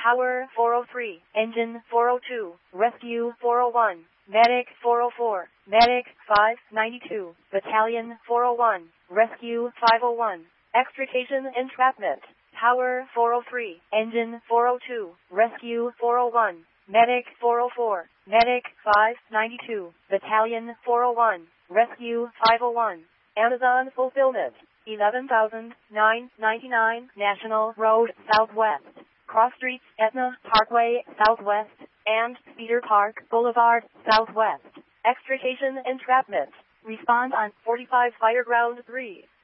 Power 403, Engine 402, Rescue 401, Medic 404, Medic 592, Battalion 401, Rescue 501, Extrication Entrapment. Power 403, Engine 402, Rescue 401, Medic 404, Medic 592, Battalion 401, Rescue 501. Amazon Fulfillment, 11,999 National Road Southwest, Cross Streets, Etna Parkway Southwest, and Cedar Park Boulevard Southwest. Extrication Entrapment. Respond on 45 Fireground 3.